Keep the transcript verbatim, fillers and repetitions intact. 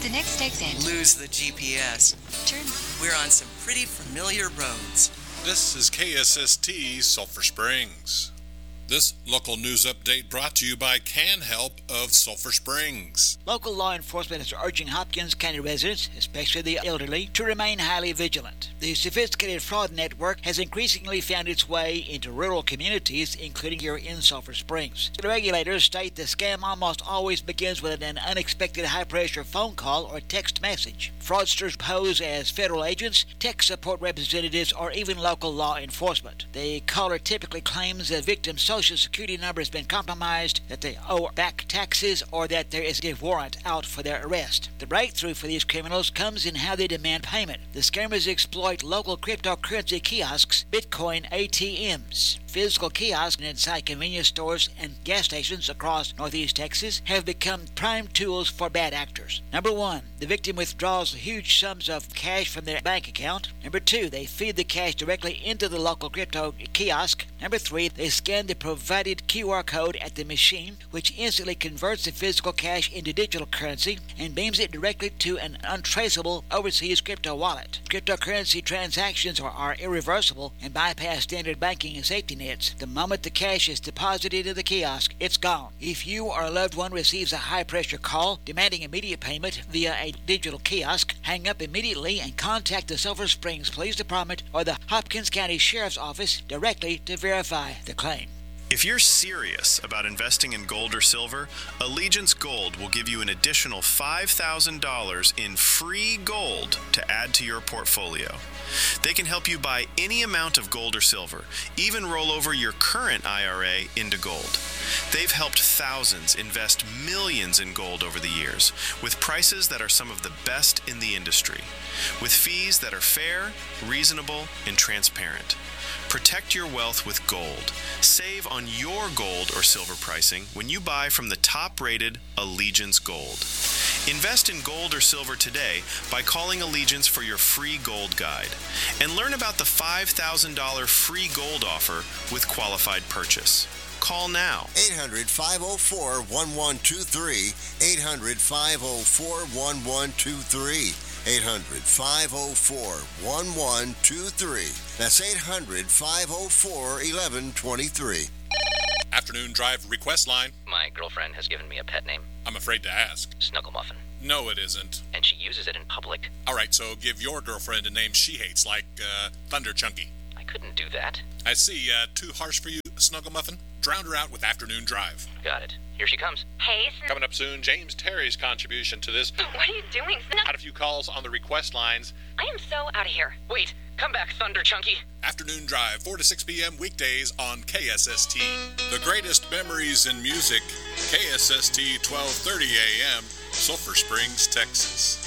the next exit. Lose the G P S. Turn. We're on some pretty familiar roads. This is K S S T Sulphur Springs. This local news update brought to you by CanHelp of Sulphur Springs. Local law enforcement is urging Hopkins County residents, especially the elderly, to remain highly vigilant. The sophisticated fraud network has increasingly found its way into rural communities, including here in Sulphur Springs. The regulators state the scam almost always begins with an unexpected high-pressure phone call or text message. Fraudsters pose as federal agents, tech support representatives, or even local law enforcement. The caller typically claims the victim's social security number has been compromised, that they owe back taxes, or that there is a warrant out for their arrest. The breakthrough for these criminals comes in how they demand payment. The scammers exploit local cryptocurrency kiosks, Bitcoin A T Ms. Physical kiosks inside convenience stores and gas stations across northeast Texas have become prime tools for bad actors. Number one, the victim withdraws huge sums of cash from their bank account. Number two, they feed the cash directly into the local crypto kiosk. Number three, they scan the provided Q R code at the machine, which instantly converts the physical cash into digital currency and beams it directly to an untraceable overseas crypto wallet. Cryptocurrency transactions are, are irreversible and bypass standard banking and safety nets. The moment the cash is deposited in the kiosk, it's gone. If you or a loved one receives a high-pressure call demanding immediate payment via a digital kiosk, hang up immediately and contact the Sulphur Springs Police Department or the Hopkins County Sheriff's Office directly to verify the claim. If you're serious about investing in gold or silver, Allegiance Gold will give you an additional five thousand dollars in free gold to add to your portfolio. They can help you buy any amount of gold or silver, even roll over your current I R A into gold. They've helped thousands invest millions in gold over the years, with prices that are some of the best in the industry, with fees that are fair, reasonable, and transparent. Protect your wealth with gold. Save on your gold or silver pricing when you buy from the top-rated Allegiance Gold. Invest in gold or silver today by calling Allegiance for your free gold guide. And learn about the five thousand dollars free gold offer with qualified purchase. Call now. eight hundred, five oh four, one one two three. eight hundred, five oh four, one one two three. eight hundred, five oh four, one one two three. That's eight hundred, five oh four, one one two three. Afternoon Drive request line. My girlfriend has given me a pet name. I'm afraid to ask. Snuggle Muffin. No, it isn't. And she uses it in public. All right, so give your girlfriend a name she hates, like uh, Thunder Chunky. I couldn't do that. I see. Uh, too harsh for you, Snuggle Muffin? Drown her out with Afternoon Drive. Got it. Here she comes. Hey, Sn- Coming up soon, James Terry's contribution to this. What are you doing, Sn- Had a few calls on the request lines. I am so out of here. Wait, come back, Thunder Chunky. Afternoon Drive, four to six p.m. weekdays on K S S T. The greatest memories in music, K S S T, twelve thirty a.m., Sulphur Springs, Texas.